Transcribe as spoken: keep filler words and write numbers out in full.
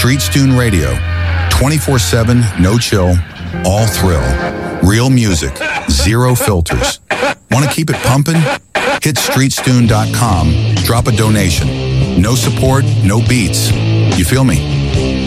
StreetStune Radio. twenty-four seven, no chill, all thrill. Real music, zero filters. Want to keep it pumping? Hit streetstune dot com, drop a donation. No support, no beats. You feel me?